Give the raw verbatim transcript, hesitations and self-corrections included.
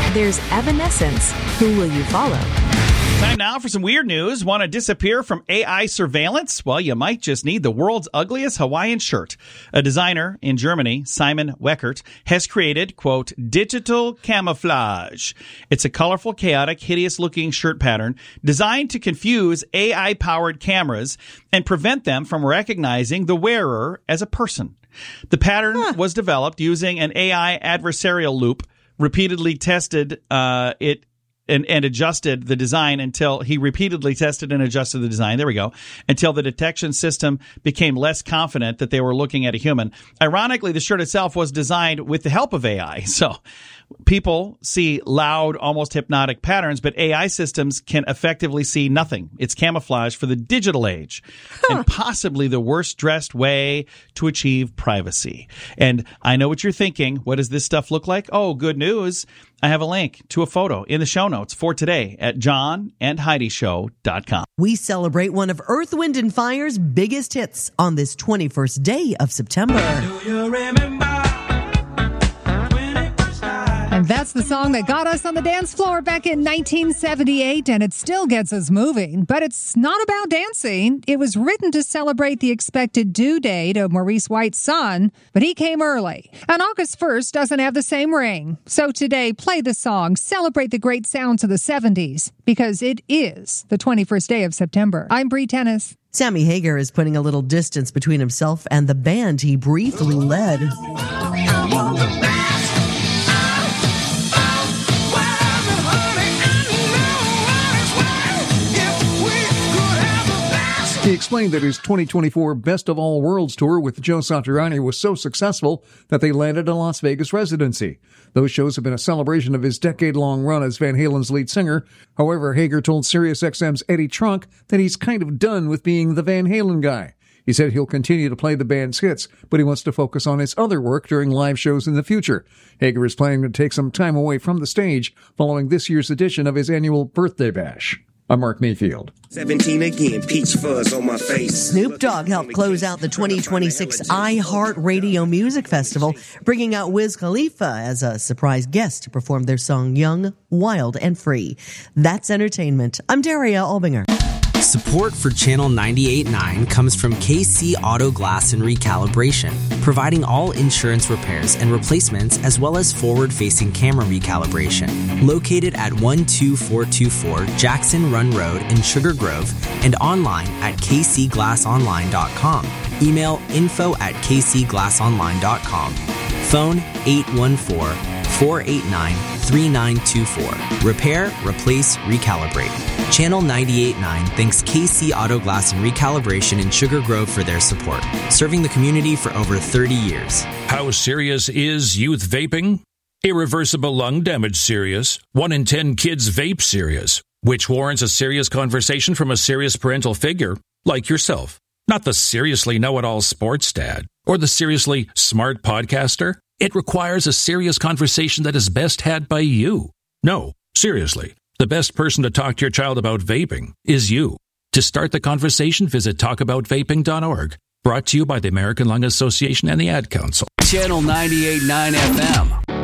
There's Evanescence. Who will you follow? Time now for some weird news. Want to disappear from A I surveillance? Well, you might just need the world's ugliest Hawaiian shirt. A designer in Germany, Simon Weckert, has created, quote, digital camouflage. It's a colorful, chaotic, hideous-looking shirt pattern designed to confuse A I-powered cameras and prevent them from recognizing the wearer as a person. The pattern huh. was developed using an A I adversarial loop, repeatedly tested uh, it And, and adjusted the design until he repeatedly tested and adjusted the design. There we go. Until the detection system became less confident that they were looking at a human. Ironically, the shirt itself was designed with the help of A I. So people see loud, almost hypnotic patterns, but A I systems can effectively see nothing. It's camouflage for the digital age huh. and possibly the worst dressed way to achieve privacy. And I know what you're thinking. What does this stuff look like? Oh, good news. I have a link to a photo in the show notes for today at john and heidi show dot com. We celebrate one of Earth, Wind and Fire's biggest hits on this twenty-first day of September. Do you remember? And that's the song that got us on the dance floor back in nineteen seventy-eight, and it still gets us moving. But it's not about dancing. It was written to celebrate the expected due date of Maurice White's son, but he came early. And August first doesn't have the same ring. So today, play the song, celebrate the great sounds of the seventies, because it is the twenty-first day of September. I'm Bree Tennis. Sammy Hagar is putting a little distance between himself and the band he briefly led. He explained that his twenty twenty-four Best of All Worlds tour with Joe Satriani was so successful that they landed a Las Vegas residency. Those shows have been a celebration of his decade-long run as Van Halen's lead singer. However, Hagar told SiriusXM's Eddie Trunk that he's kind of done with being the Van Halen guy. He said he'll continue to play the band's hits, but he wants to focus on his other work during live shows in the future. Hagar is planning to take some time away from the stage following this year's edition of his annual Birthday Bash. I'm Mark Mayfield. seventeen again, peach fuzz on my face. Snoop Dogg helped close out the twenty twenty-six iHeartRadio Music Festival, bringing out Wiz Khalifa as a surprise guest to perform their song Young, Wild, and Free. That's entertainment. I'm Daria Albinger. Support for Channel ninety-eight point nine comes from K C Auto Glass and Recalibration, providing all insurance repairs and replacements as well as forward-facing camera recalibration. Located at one two four two four Jackson Run Road in Sugar Grove and online at k c glass online dot com. Email info at k c glass online dot com. Phone eight one four, four eight nine, three nine two four. Repair, replace, recalibrate. Channel ninety-eight point nine thanks K C Auto Glass and Recalibration in Sugar Grove for their support, serving the community for over thirty years. How serious is youth vaping? Irreversible lung damage serious. One in ten kids vape serious, which warrants a serious conversation from a serious parental figure like yourself. Not the seriously know-it-all sports dad or the seriously smart podcaster. It requires a serious conversation that is best had by you. No, seriously. The best person to talk to your child about vaping is you. To start the conversation, visit talk about vaping dot org. Brought to you by the American Lung Association and the Ad Council. Channel ninety-eight point nine F M.